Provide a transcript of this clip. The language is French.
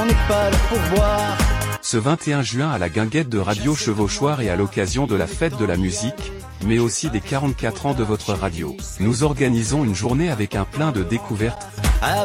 On n'est pas là pour boire. Ce 21 juin à la guinguette de Radio Chevauchoir et à l'occasion de la fête de la musique, mais aussi des 44 ans de votre radio, nous organisons une journée avec un plein de découvertes.